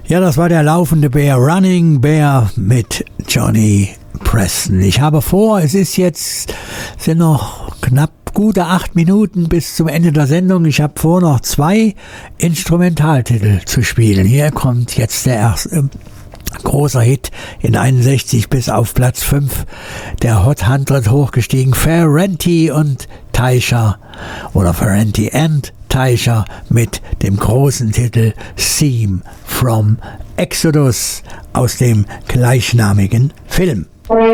Ja, das war der laufende Bär, Running Bear mit Johnny Preston. Ich habe vor, sind noch knapp gute 8 Minuten bis zum Ende der Sendung. Ich habe vor, noch 2 Instrumentaltitel zu spielen. Hier kommt jetzt der erste großer Hit in 61 bis auf Platz 5 der Hot 100 hochgestiegen. Ferranti und Teicher oder Ferranti and Teicher mit dem großen Titel Theme from Exodus aus dem gleichnamigen Film.